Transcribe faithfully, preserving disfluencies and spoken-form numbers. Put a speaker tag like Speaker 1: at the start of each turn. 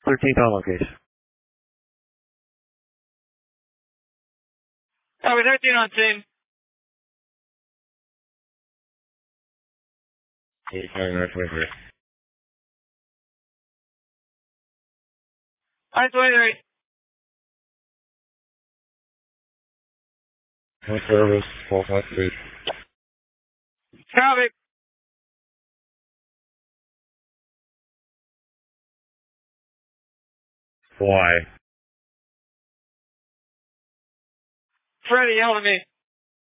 Speaker 1: thirteenth on location.
Speaker 2: Copy, thirteen on scene.
Speaker 3: eighty-seven, nine twenty-three.
Speaker 2: nine twenty-three.
Speaker 3: Home service, four five three.
Speaker 2: Copy.
Speaker 3: Why?
Speaker 2: Freddie yelled at me.